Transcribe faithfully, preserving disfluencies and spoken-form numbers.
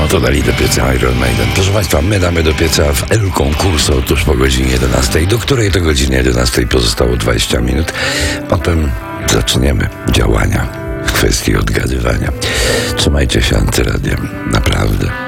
No to dali do pieca Iron Maiden. Proszę Państwa, my damy do pieca w El Concurso tuż po godzinie jedenastej, do której do godziny jedenastej pozostało dwadzieścia minut. Potem zaczniemy działania w kwestii odgadywania. Trzymajcie się, Antyradia. Naprawdę.